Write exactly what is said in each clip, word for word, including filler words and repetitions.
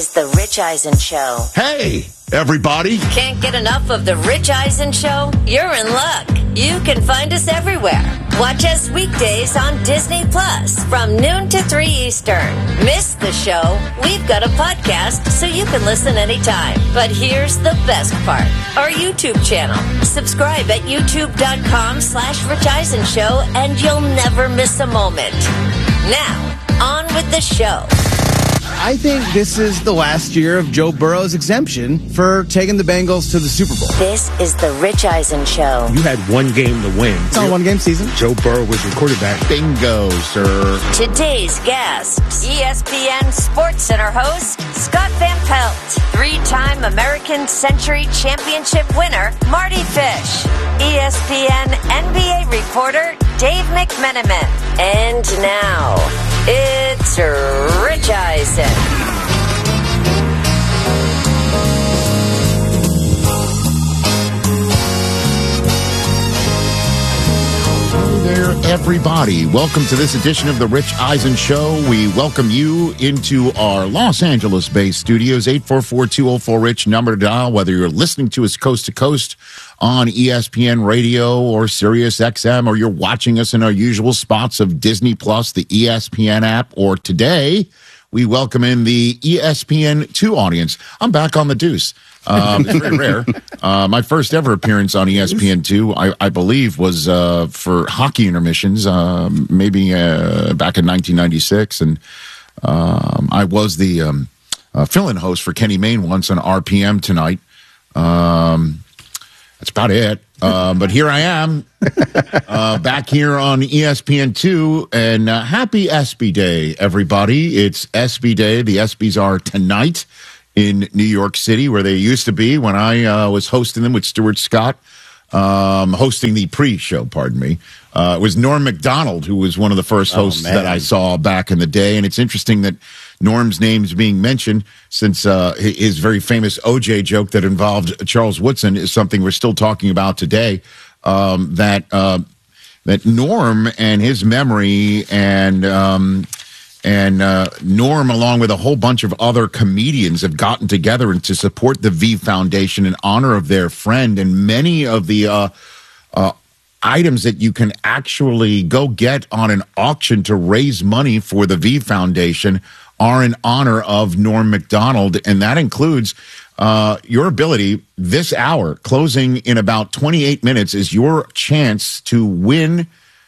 It's the Rich Eisen Show. Hey, everybody. Can't get enough of the Rich Eisen Show? You're in luck. You can find us everywhere. Watch us weekdays on Disney Plus from noon to three Eastern. Miss the show? We've got a podcast so you can listen anytime. But here's the best part. Our YouTube channel. Subscribe at youtube.com slash Rich Eisen Show and you'll never miss a moment. Now, on with the show. I think this is the last year of Joe Burrow's exemption for taking the Bengals to the Super Bowl. This is the Rich Eisen Show. You had one game to win. It's on one game season. Joe Burrow was your quarterback. Bingo, sir. Today's guest, E S P N Sports Center host, Scott Van Pelt. Three-time American Century Championship winner, Marty Fish. E S P N N B A reporter, Dave McMenamin. And now, it's Rich Eisen. Hello there, everybody. Welcome to this edition of the Rich Eisen Show. We welcome you into our Los Angeles-based studios, eight four four, two oh four, RICH, number to dial, whether you're listening to us coast to coast on E S P N Radio or Sirius X M, or you're watching us in our usual spots of Disney Plus, the E S P N app, or today we welcome in the E S P N two audience. I'm back on the deuce. Um, it's very rare. Uh, my first ever appearance on E S P N two, I, I believe, was uh, for hockey intermissions, um, maybe uh, back in nineteen ninety-six. And um, I was the um, uh, fill-in host for Kenny Mayne once on R P M tonight. Um, that's about it. Uh, but here I am, uh, back here on E S P N two, and uh, happy ESPY Day, everybody. It's ESPY Day. The ESPYs are tonight in New York City, where they used to be when I uh, was hosting them with Stuart Scott, um, hosting the pre-show, pardon me. Uh, it was Norm Macdonald, who was one of the first hosts oh, that I saw back in the day, and it's interesting that Norm's name is being mentioned since uh, his very famous O J joke that involved Charles Woodson is something we're still talking about today, um, that uh, that Norm and his memory and um, and uh, Norm, along with a whole bunch of other comedians, have gotten together and to support the V Foundation in honor of their friend, and many of the uh, uh, items that you can actually go get on an auction to raise money for the V Foundation are in honor of Norm Macdonald, and that includes uh, your ability this hour, closing in about twenty-eight minutes, is your chance to win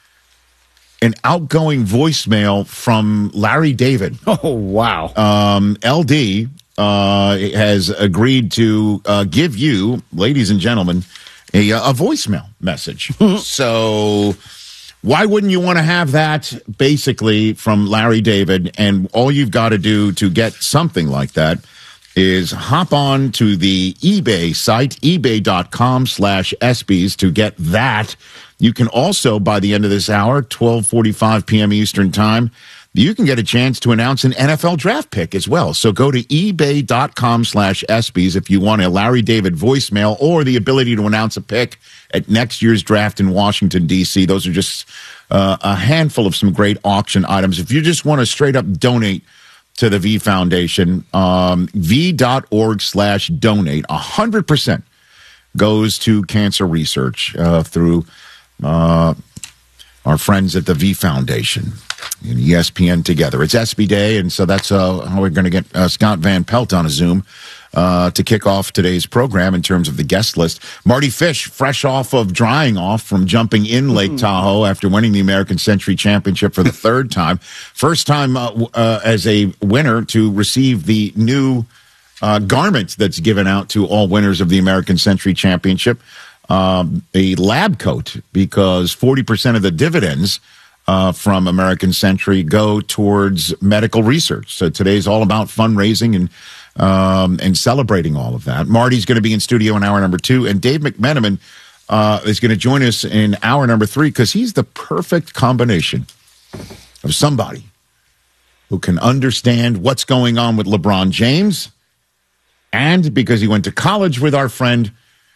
an outgoing voicemail from Larry David. Oh, wow. Um, L D uh, has agreed to uh, give you, ladies and gentlemen, a, a voicemail message. So why wouldn't you want to have that basically from Larry David? And all you've got to do to get something like that is hop on to the eBay site, ebay.com slash ESPYs to get that. You can also, by the end of this hour, twelve forty-five p.m. Eastern Time, you can get a chance to announce an N F L draft pick as well. So go to ebay.com slash ESPYs if you want a Larry David voicemail or the ability to announce a pick at next year's draft in Washington, D C. Those are just uh, a handful of some great auction items. If you just want to straight up donate to the V Foundation, um, v.org slash donate, one hundred percent goes to cancer research uh, through uh, our friends at the V Foundation and E S P N together. It's ESPY Day, and so that's uh, how we're going to get uh, Scott Van Pelt on a Zoom uh, to kick off today's program in terms of the guest list. Marty Fish, fresh off of drying off from jumping in Lake mm. Tahoe after winning the American Century Championship for the third time. First time uh, uh, as a winner to receive the new uh, garment that's given out to all winners of the American Century Championship. Um, a lab coat, because forty percent of the dividends uh, from American Century go towards medical research. So today's all about fundraising and um, and celebrating all of that. Marty's going to be in studio in hour number two, and Dave McMenamin uh, is going to join us in hour number three, because he's the perfect combination of somebody who can understand what's going on with LeBron James, and because he went to college with our friend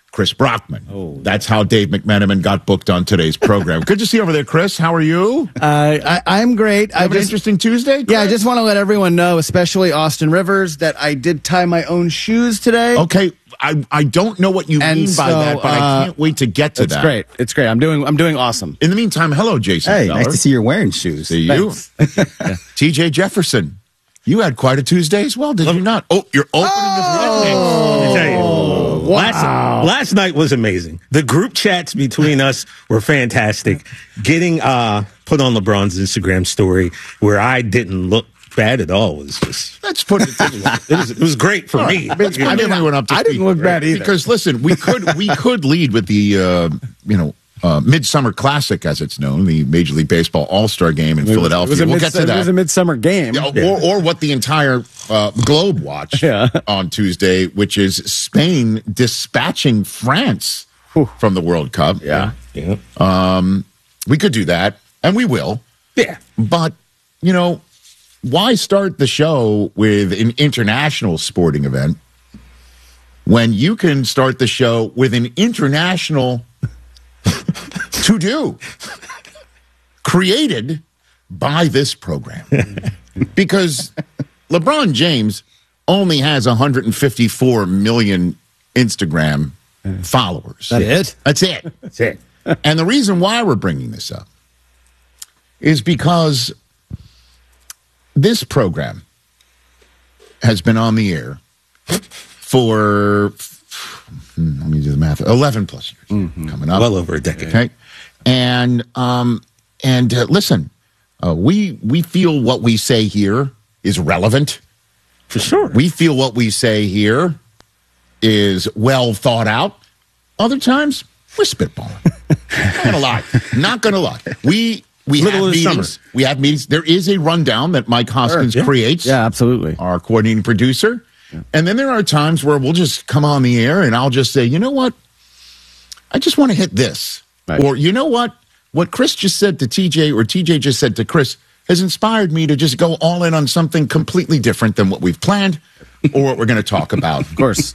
Chris Brockman. Oh, that's how Dave McMenamin got booked on today's program. Good to see you over there, Chris. How are you? Uh, I, I'm great. I have an interesting Tuesday. Chris? Yeah, I just want to let everyone know, especially Austin Rivers, that I did tie my own shoes today. Okay, I, I don't know what you and mean by so, that, but uh, I can't wait to get to it's that. It's great. It's great. I'm doing I'm doing awesome. In the meantime, hello, Jason. Hey, Feller. nice to see you're wearing shoes. See you. T J Jefferson. You had quite a Tuesday as well, did you not? Oh, you're opening oh. the floodgates. Let me tell you, wow. last, last night was amazing. The group chats between us were fantastic. Getting uh, put on LeBron's Instagram story where I didn't look bad at all was just. Let's put it this way. It was, it was great for me. Let's put I mean, everyone up to I didn't speed, look bad right? either. Because listen, we could we could lead with the uh, you know. Uh, Midsummer Classic, as it's known, the Major League Baseball All-Star Game in Philadelphia. It was a, we'll mid- get to that. It was a midsummer game. Yeah, or, or what the entire uh, globe watched Yeah. on Tuesday, which is Spain dispatching France Whew. from the World Cup. Yeah. Yeah. Um, we could do that, and we will. Yeah. But, you know, why start the show with an international sporting event when you can start the show with an international to-do created by this program? Because LeBron James only has one hundred fifty-four million Instagram followers. That it? That's it. That's it. And the reason why we're bringing this up is because this program has been on the air for, let me do the math, eleven plus years, mm-hmm. coming up. Well over a decade. Okay. And, um, and uh, listen, uh, we, we feel what we say here is relevant. For sure. We feel what we say here is well thought out. Other times, we're spitballing. Not gonna lie. Not gonna lie. We we Middle have of the meetings. summer. We have meetings. There is a rundown that Mike Hoskins Sure, yeah. creates. Yeah, absolutely. Our coordinating producer. Yeah. And then there are times where we'll just come on the air and I'll just say, you know what? I just want to hit this. Right. Or you know what? What Chris just said to T J or T J just said to Chris has inspired me to just go all in on something completely different than what we've planned or what we're going to talk about. Of course.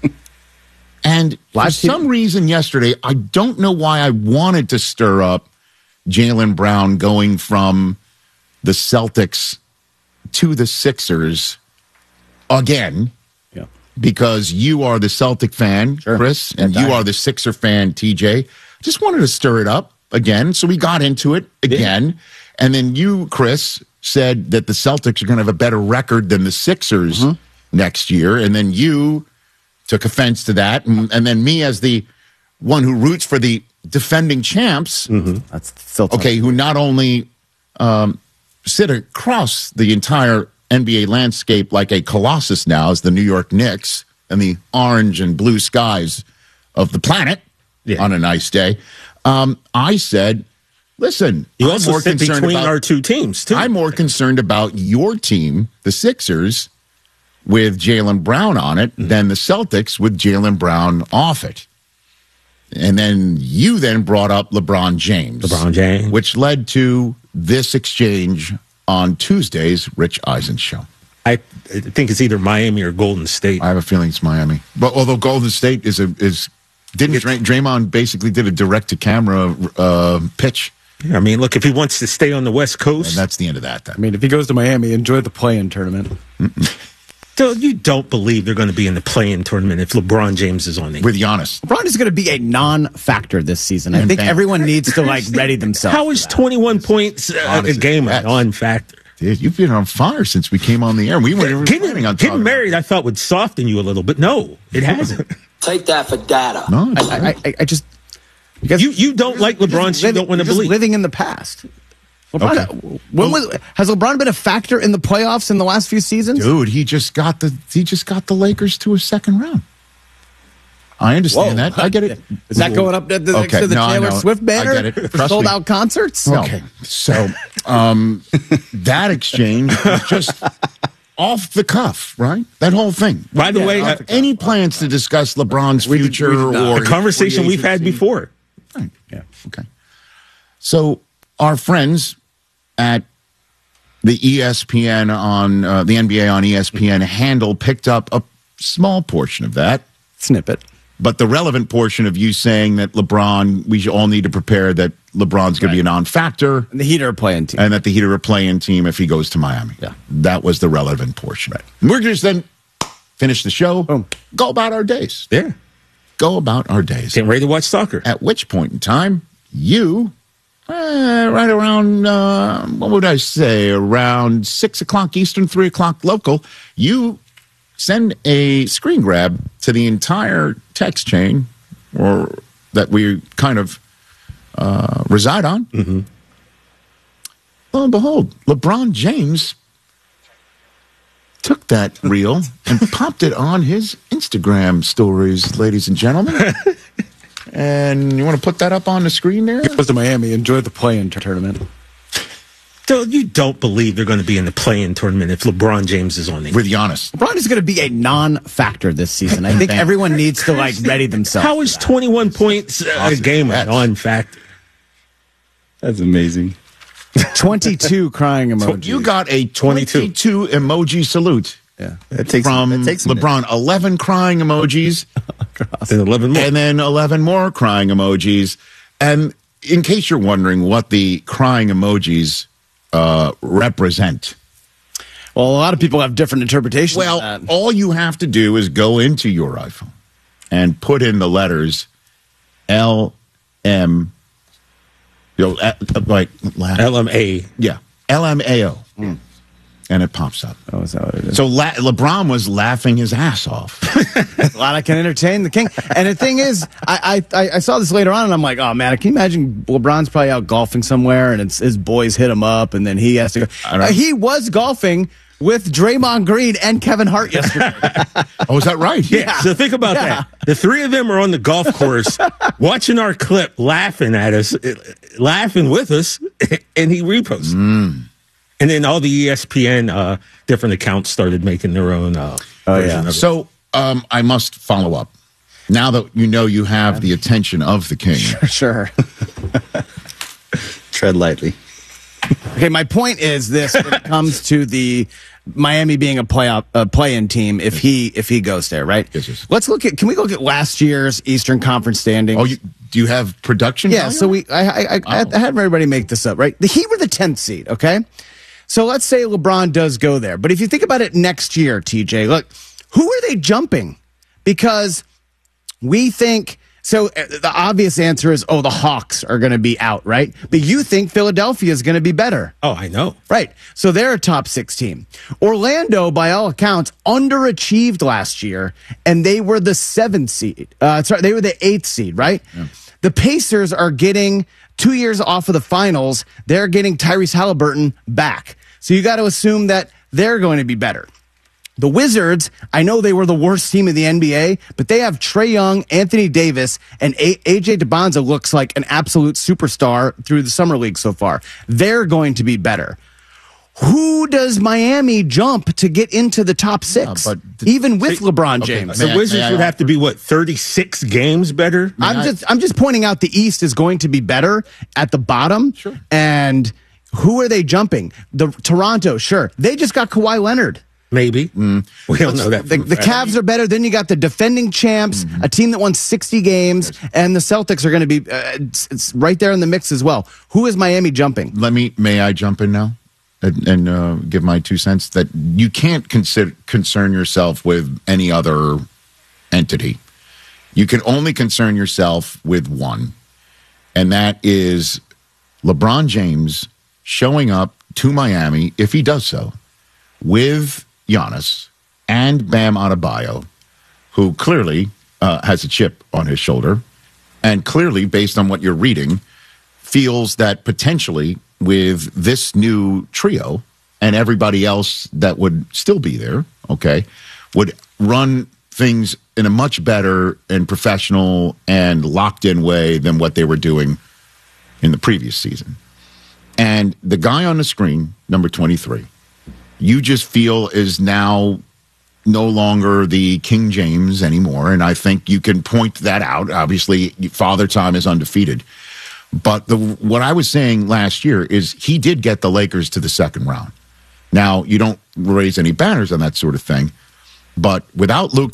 And for Live some T V. reason yesterday, I don't know why I wanted to stir up Jaylen Brown going from the Celtics to the Sixers again, Yeah. because you are the Celtic fan, Sure. Chris, Yeah, and you dying. are the Sixer fan, T J. Just wanted to stir it up again. So we got into it again. Yeah. And then you, Chris, said that the Celtics are going to have a better record than the Sixers mm-hmm. next year. And then you took offense to that. And, and then me, as the one who roots for the defending champs, Mm-hmm. That's still tough. okay, who not only um, sit across the entire N B A landscape like a colossus now as the New York Knicks and the orange and blue skies of the planet Yeah. on a nice day. Um, I said, listen, You I'm also more sit concerned between about, our two teams, too. I'm more concerned about your team, the Sixers, with Jaylen Brown on it mm-hmm. than the Celtics with Jaylen Brown off it. And then you then brought up LeBron James. LeBron James. Which led to this exchange on Tuesday's Rich Eisen show. I think it's either Miami or Golden State. I have a feeling it's Miami. But although Golden State is a is didn't Dray, Draymond basically did a direct to camera uh, pitch. I mean, look, if he wants to stay on the West Coast, And that's the end of that then. I mean, if he goes to Miami, enjoy the play-in tournament. so you don't believe they're going to be in the play-in tournament if LeBron James is on it. With Giannis. LeBron is going to be a non-factor this season. I And think Bam. everyone needs to like ready themselves. How is twenty-one points uh, a Honestly, game a yes. non-factor? Dude, you've been on fire since we came on the air. We weren't even Getting, planning on getting talking married, I thought, would soften you a little, but no, it hasn't. Take that for data. No, I, I, I, I just because you you don't like LeBron, so you don't want to just believe. living in the past. LeBron, Okay. when was, has LeBron been a factor in the playoffs in the last few seasons? dude, he just got the he just got the Lakers to a second round. I understand Whoa. that. I get it. Is that going up to the, Okay, to the no, I Taylor know. Swift banner I get it. for Trust sold me. out concerts? Okay. So um, that exchange was just off the cuff, right? That whole thing. By the Yeah, way, off uh, Any plans to discuss LeBron's We did- future we did not. or a conversation we've had before. Right. Yeah. Okay. So our friends at the E S P N on uh, the N B A on E S P N handle picked up a small portion of that. Snippet. But the relevant portion of you saying that LeBron, we all need to prepare that LeBron's going Right. to be a non-factor. And the Heat are a playing team. And that the Heat are a playing team if he goes to Miami. Yeah. That was the relevant portion. Right. We're just then finish the show, Boom. go about our days. Yeah. Go about our days. Getting ready to watch soccer. At which point in time, you, uh, right around, uh, what would I say, around six o'clock Eastern, three o'clock local, you send a screen grab to the entire text chain or that we kind of uh, reside on. Mm-hmm. Lo and behold, LeBron James took that reel and popped it on his Instagram stories, ladies and gentlemen. And you want to put that up on the screen there? Goes to Miami. Enjoy the play-in tournament. So you don't believe they're going to be in the play-in tournament if LeBron James is on it. With Giannis. LeBron is going to be a non-factor this season. I think everyone needs to like ready themselves. How is twenty-one points a game a non-factor? That's amazing. twenty-two crying emojis. You got a twenty-two emoji salute. Yeah. That takes From that takes a minute. LeBron, eleven crying emojis, And eleven more. and then eleven more crying emojis. And in case you're wondering what the crying emojis uh, represent, Well, a lot of people have different interpretations well, of that. all you have to do is go into your iPhone and put in the letters L M, you know, uh, like L M A. yeah, L M A O, and it pops up. Oh, is that what it is? So La- LeBron was laughing his ass off. Glad I can entertain the king. And the thing is, I, I I saw this later on, and I'm like, oh man, can you imagine LeBron's probably out golfing somewhere, and it's, his boys hit him up, and then he has to go. I don't- Uh, he was golfing with Draymond Green and Kevin Hart yesterday. Oh, is that right? Yeah. So think about Yeah. that. The three of them are on the golf course watching our clip, laughing at us, eh, laughing with us, and he reposts. Mm. And then all the E S P N uh, different accounts started making their own uh, Oh, version yeah. of it. So um, I must follow up. Now that you know you have the attention of the king. Sure. Tread lightly. Okay, my point is this: when it comes to the Miami being a playoff, a play-in team, if he if he goes there, right? Yes, yes. Let's look at. Can we look at last year's Eastern Conference standings? Oh, you, do you have production? Yeah, value? so we I I, I, I had everybody make this up, right? The Heat were the tenth seed, okay? So let's say LeBron does go there. But if you think about it next year, T J, look, who are they jumping? Because we think so uh, the obvious answer is, oh, the Hawks are going to be out, right? But you think Philadelphia is going to be better. Oh, I know. Right. So they're a top six team. Orlando, by all accounts, underachieved last year, and they were the seventh seed. Uh, sorry, they were the eighth seed, right? Yeah. The Pacers are getting two years off of the finals. They're getting Tyrese Halliburton back. So you got to assume that they're going to be better. The Wizards, I know they were the worst team in the N B A, but they have Trae Young, Anthony Davis, and A J DeBonza looks like an absolute superstar through the summer league so far. They're going to be better. Who does Miami jump to get into the top six, Yeah, but the- even with LeBron okay, James? May The I- Wizards may I would have offer- to be, what, thirty-six games better? I'm I- just I'm just pointing out the East is going to be better at the bottom. Sure. And who are they jumping? The Toronto, sure. They just got Kawhi Leonard. Maybe. Mm. We don't know that. The, the Cavs are better. Then you got the defending champs, Mm-hmm. a team that won sixty games, and the Celtics are going to be uh, it's, it's right there in the mix as well. Who is Miami jumping? Let me, may I jump in now and, and uh, give my two cents that you can't consider, concern yourself with any other entity. You can only concern yourself with one, and that is LeBron James showing up to Miami, if he does so, with Giannis and Bam Adebayo, who clearly uh, has a chip on his shoulder, and clearly, based on what you're reading, feels that potentially with this new trio and everybody else that would still be there, okay, would run things in a much better and professional and locked-in way than what they were doing in the previous season. And the guy on the screen, number twenty-three, you just feel is now no longer the King James anymore. And I think you can point that out. Obviously, Father Time is undefeated. But the what I was saying last year is he did get the Lakers to the second round. Now, you don't raise any banners on that sort of thing. But without Luka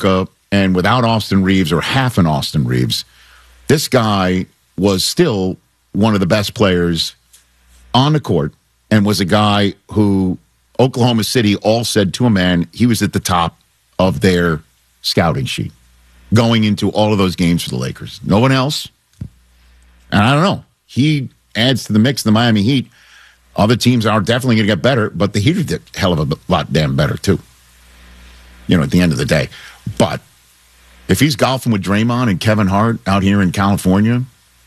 and without Austin Reeves or half an Austin Reeves, this guy was still one of the best players on the court and was a guy who Oklahoma City all said to a man he was at the top of their scouting sheet going into all of those games for the Lakers. No one else. And I don't know. He adds to the mix of the Miami Heat. Other teams are definitely going to get better, but the Heat are a hell of a lot damn better, too. You know, at the end of the day. But if he's golfing with Draymond and Kevin Hart out here in California,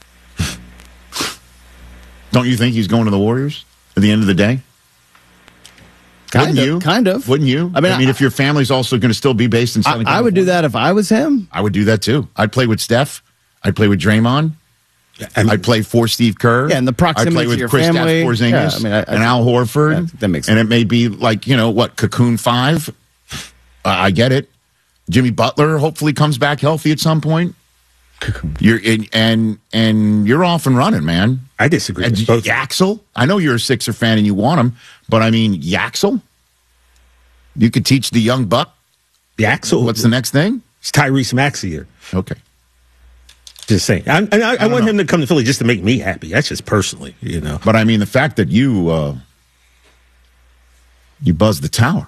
don't you think he's going to the Warriors at the end of the day? Kind Wouldn't of, you? kind of. Wouldn't you? I mean, I mean, I- if your family's also going to still be based in Southern I, I would do that if I was him. I would do that, too. I'd play with Steph. I'd play with Draymond. I mean, I'd play for Steve Kerr. Yeah, and the proximity I'd play to with your Chris family. Porzingis Yeah, I mean, I- I- and Al Horford. Yeah, I think that makes And sense. it may be like, you know, what, Cocoon five? Uh, I get it. Jimmy Butler hopefully comes back healthy at some point. You're in, and and you're off and running, man. I disagree And with both. Yaxel, I know you're a Sixer fan and you want him, but I mean Yaxel, you could teach the young buck. The Axel. What's the next thing? It's Tyrese Maxey. Okay. Just saying. I, and I, I, I want know. him to come to Philly just to make me happy. That's just personally, you know. But I mean, the fact that you uh, you buzzed the tower,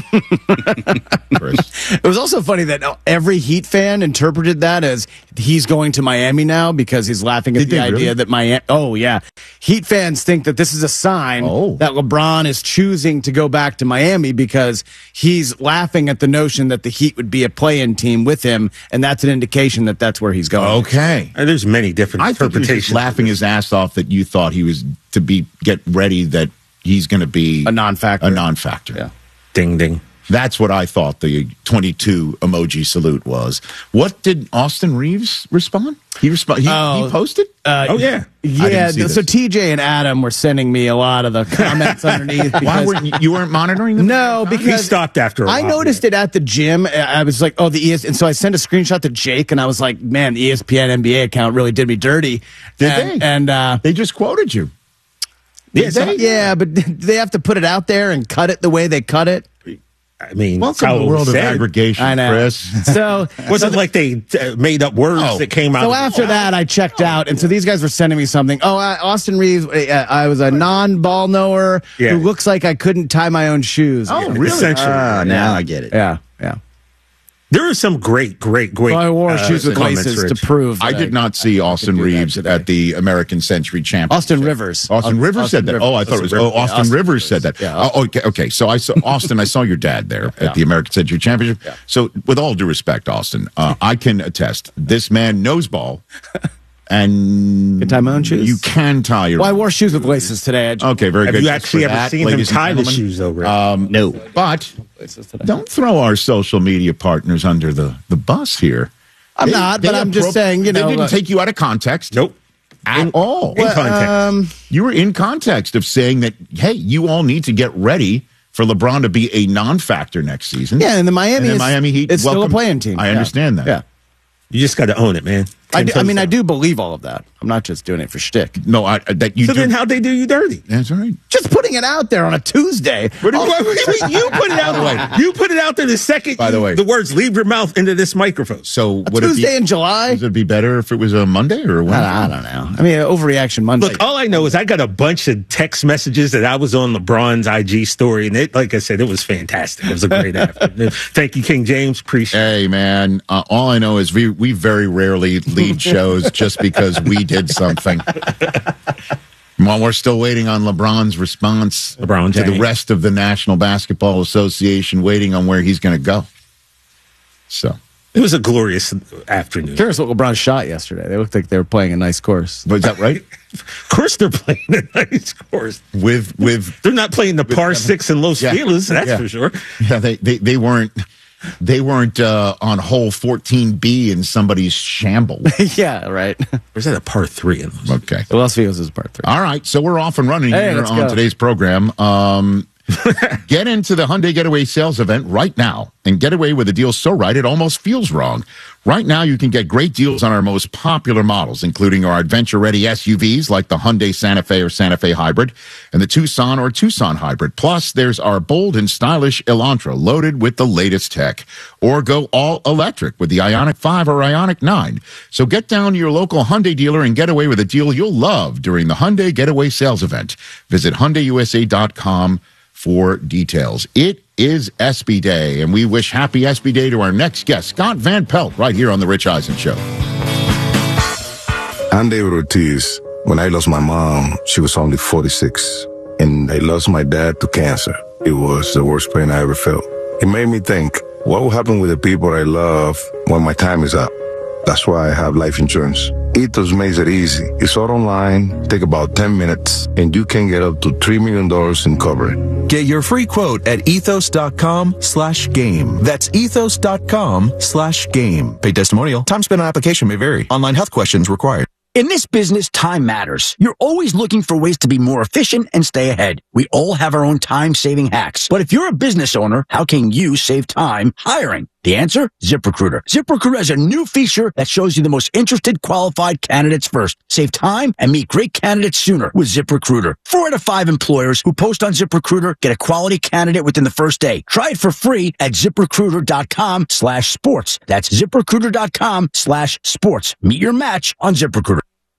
Chris. It was also funny that every Heat fan interpreted that as he's going to Miami now because he's laughing at Did the they idea really? that Miami. Oh yeah, Heat fans think that this is a sign Oh. that LeBron is choosing to go back to Miami because he's laughing at the notion that the Heat would be a play-in team with him, and that's an indication that that's where he's going. Okay. And there's many different I think he was interpretations. just laughing his ass off that you thought he was to be get ready that he's going to be A non-factor. A non-factor. Yeah. Ding, ding. That's what I thought the twenty-two emoji salute was. What did Austin Reeves respond? He respond. He, Oh. he posted. Uh, Oh, yeah. Yeah, didn't see so this. T J and Adam were sending me a lot of the comments underneath. Why because- weren't you, you weren't monitoring them? No, because He stopped after a I while, noticed it at the gym. I was like, "Oh, the E S," and so I sent a screenshot to Jake, and I was like, "Man, the E S P N N B A account really did me dirty." Did and, they? And uh, They just quoted you. Yeah, Did so- they? yeah, but do they have to put it out there and cut it the way they cut it. I mean, Welcome how to the it world was of said. aggregation, I know. Chris. So, Wasn't like they uh, made up words Oh. that came out. so of after that, I checked out, and so these guys were sending me something. Oh, uh, Austin Reeves. Uh, I was a non-ball knower Yeah. who looks like I couldn't tie my own shoes. Oh, Yeah, really? essentially. Ah, now I get it. Yeah, yeah. There are some great, great, great. Well, I wore uh, shoes with comments, laces Rich. to prove. I that did not see Austin do that Reeves today. at the American Century Championship. Austin Rivers. Austin Austin- Rivers Austin said that. Rivers. Oh, I thought it was. Austin Oh, Rivers. Austin Yeah, Austin Rivers Rivers. said that. Yeah, Oh, okay, okay. So I saw Austin. I saw your dad there at Yeah. the American Century Championship. So, with all due respect, Austin, uh, I can attest this man knows ball, and Can tie my own shoes? You can tie your. Well, I own. wore shoes with laces today. I just Okay, very Have good. you Just actually for ever that, seen him ladies and tie the gentlemen. shoes over? Um, No. But laces today. don't throw our social media partners under the, the bus here. I'm They- not, they but I'm just appro- saying, you know. They didn't uh, take you out of context. Nope. At all. In context. um, You were in context of saying that, hey, you all need to get ready for LeBron to be a non-factor next season. Yeah, and the Miami And the is- Miami Heat. it's still a welcome- playing team. I Yeah. understand that. Yeah. You just got to own it, man. I, Ten do, I toes mean, I down. do believe all of that. I'm not just doing it for shtick. No, I, that you So do. then, how'd they do you dirty? That's all right. Just putting it out there on a Tuesday. What do you, what do you mean? You put it out there. You put it out there the second. By the you- way- the words leave your mouth into this microphone. So A would it be, Tuesday in July? would it be better if it was a Monday or a Wednesday? I don't know. I mean, overreaction Monday. Look, all I know is I got a bunch of text messages that I was on LeBron's I G story, and it, like I said, it was fantastic. It was a great afternoon. Thank you, King James. Appreciate it. Hey, man, uh, all I know is we, we very rarely lead shows just because we did something. While we're still waiting on LeBron's response LeBron to the James. rest of the National Basketball Association, waiting on where he's going to go. So, It was a glorious afternoon. Curious what LeBron shot yesterday. They looked like they were playing a nice course. was that right? Of course, they're playing a nice course. with with They're not playing the par six in Los Yeah. Feliz, that's Yeah. for sure. yeah, they they, they weren't they weren't uh, on hole fourteen B in somebody's shamble. yeah, right. Where's that a par three in Los Okay. Las Vegas is part three. All right, so we're off and running Hey, here let's on go. today's program. Um, Get into the Hyundai Getaway sales event right now and get away with a deal so right it almost feels wrong. Right now, you can get great deals on our most popular models, including our adventure-ready S U Vs like the Hyundai Santa Fe or Santa Fe Hybrid and the Tucson or Tucson Hybrid. Plus, there's our bold and stylish Elantra loaded with the latest tech. Or go all-electric with the Ioniq five or Ioniq nine. So get down to your local Hyundai dealer and get away with a deal you'll love during the Hyundai Getaway sales event. Visit Hyundai U S A dot com for details. It is S B Day, and we wish happy S B Day to our next guest, Scott Van Pelt, right here on The Rich Eisen Show. I'm David Ortiz. When I lost my mom, she was only forty-six, and I lost my dad to cancer. It was the worst pain I ever felt. It made me think, what will happen with the people I love when my time is up? That's why I have life insurance. Ethos makes it easy. It's all online, take about ten minutes, and you can get up to three million dollars in coverage. Get your free quote at ethos.com slash game. That's ethos.com slash game. Paid testimonial. Time spent on application may vary. Online health questions required. In this business, time matters. You're always looking for ways to be more efficient and stay ahead. We all have our own time-saving hacks. But if you're a business owner, how can you save time hiring? The answer? ZipRecruiter. ZipRecruiter has a new feature that shows you the most interested qualified candidates first. Save time and meet great candidates sooner with ZipRecruiter. Four out of five employers who post on ZipRecruiter get a quality candidate within the first day. Try it for free at ZipRecruiter.com slash sports. That's ZipRecruiter.com slash sports. Meet your match on ZipRecruiter.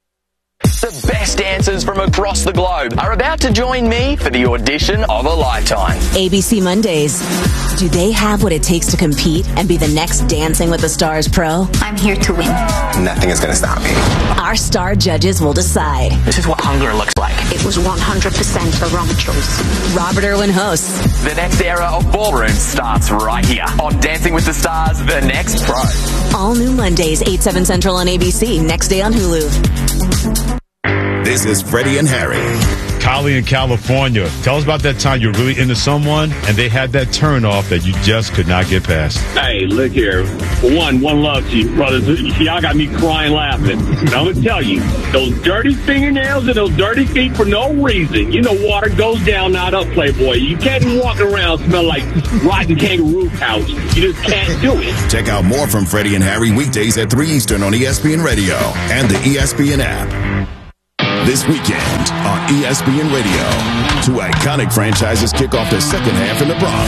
The best dancers from across the globe are about to join me for the audition of a lifetime. A B C Mondays. Do they have what it takes to compete and be the next Dancing with the Stars pro? I'm here to win. Nothing is going to stop me. Our star judges will decide. This is what hunger looks like. It was one hundred percent the wrong choice. Robert Irwin hosts. The next era of ballroom starts right here on Dancing with the Stars, The Next Pro. All new Mondays, eight, seven Central on A B C. Next day on Hulu. This is Freddie and Harry. Kylie in California. Tell us about that time you're really into someone and they had that turn off that you just could not get past. Hey, look here. For one, one love to you, brothers. Y'all got me crying laughing. And I'm going to tell you, those dirty fingernails and those dirty feet for no reason. You know water goes down, not up, Playboy. You can't walk around smell like rotten kangaroo pouch. You just can't do it. Check out more from Freddie and Harry weekdays at three Eastern on E S P N Radio and the E S P N app. This weekend on E S P N Radio, two iconic franchises kick off the second half in the Bronx.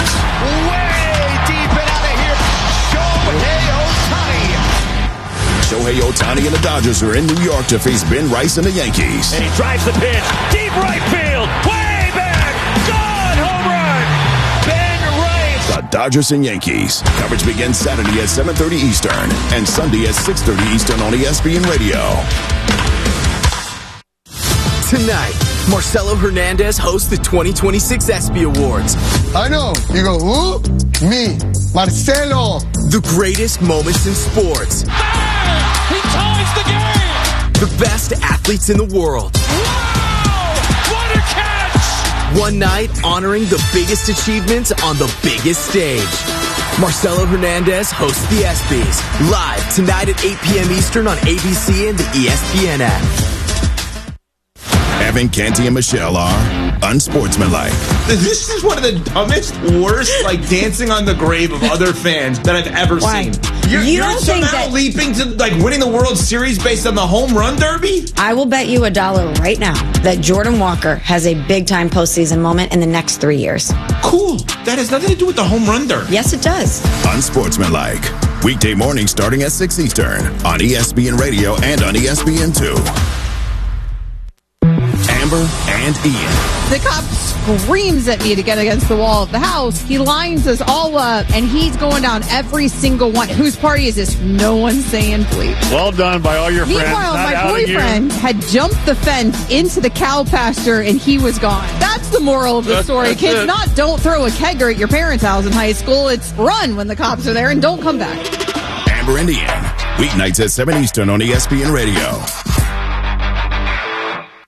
Way deep and out of here, Shohei Ohtani. Shohei Ohtani and the Dodgers are in New York to face Ben Rice and the Yankees. And he drives the pitch, deep right field, way back, gone, home run, Ben Rice. The Dodgers and Yankees. Coverage begins Saturday at seven thirty Eastern and Sunday at six thirty Eastern on E S P N Radio. Tonight, Marcelo Hernandez hosts the twenty twenty-six ESPY Awards. I know. You go, who? Me, Marcelo. The greatest moments in sports. Ah, he ties the game. The best athletes in the world. Wow! What a catch! One night honoring the biggest achievements on the biggest stage. Marcelo Hernandez hosts the ESPYs. Live tonight at eight p.m. Eastern on A B C and the E S P N app. Evan, Canty, and Michelle are unsportsmanlike. This is one of the dumbest, worst, like, dancing on the grave of other fans that I've ever Why? seen. You're, You you're don't somehow think that- leaping to, like, winning the World Series based on the home run derby? I will bet you a dollar right now that Jordan Walker has a big-time postseason moment in the next three years. Cool. That has nothing to do with the home run derby. Yes, it does. Unsportsmanlike. Weekday morning starting at six Eastern on E S P N Radio and on E S P N two. Amber and Ian. The cop screams at me to get against the wall of the house. He lines us all up, and he's going down every single one. Whose party is this? No one's saying bleep. Well done by all your friends. Meanwhile, Not my outing you. boyfriend had jumped the fence into the cow pasture, and he was gone. That's the moral of the That's- story. that's Kids, it. not don't throw a kegger at your parents' house in high school. It's run when the cops are there, and don't come back. Amber and Ian. Weeknights at seven Eastern on E S P N Radio.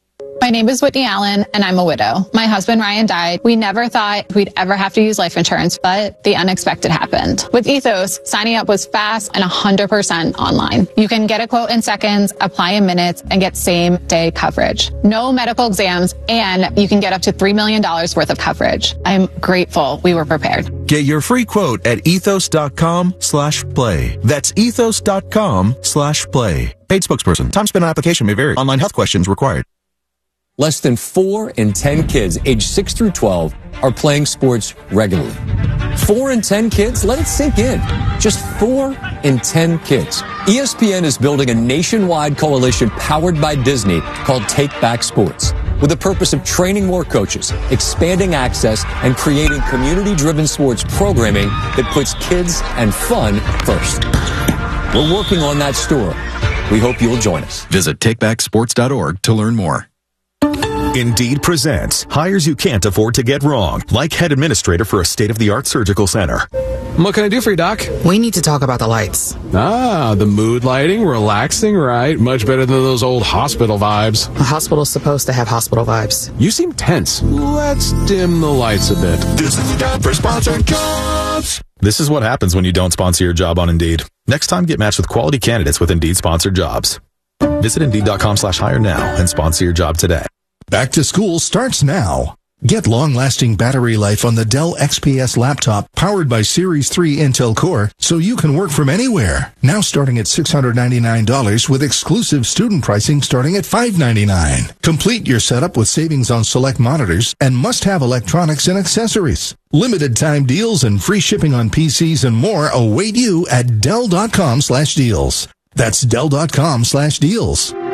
My name is Whitney Allen, and I'm a widow. My husband, Ryan, died. We never thought we'd ever have to use life insurance, but the unexpected happened. With Ethos, signing up was fast and one hundred percent online. You can get a quote in seconds, apply in minutes, and get same-day coverage. No medical exams, and you can get up to three million dollars worth of coverage. I'm grateful we were prepared. Get your free quote at ethos.com slash play. That's ethos.com slash play. Paid spokesperson. Time spent on application may vary. Online health questions required. Less than four in ten kids aged six through twelve are playing sports regularly. Four in ten kids? Let it sink in. Just four in ten kids. E S P N is building a nationwide coalition powered by Disney called Take Back Sports, with the purpose of training more coaches, expanding access, and creating community-driven sports programming that puts kids and fun first. We're working on that story. We hope you'll join us. Visit take back sports dot org to learn more. Indeed presents hires you can't afford to get wrong, like head administrator for a state-of-the-art surgical center. What can I do for you, Doc? We need to talk about the lights. Ah, the mood lighting, relaxing, right? Much better than those old hospital vibes. A hospital's supposed to have hospital vibes. You seem tense. Let's dim the lights a bit. This is the time for sponsored jobs. This is what happens when you don't sponsor your job on Indeed. Next time, get matched with quality candidates with Indeed sponsored jobs. Visit Indeed.com slash hire now and sponsor your job today. Back to school starts now. Get long-lasting battery life on the Dell X P S laptop powered by Series three Intel Core so you can work from anywhere. Now starting at six hundred ninety-nine dollars with exclusive student pricing starting at five hundred ninety-nine dollars. Complete your setup with savings on select monitors and must-have electronics and accessories. Limited time deals and free shipping on P Cs and more await you at Dell.com slash deals. That's Dell.com slash deals.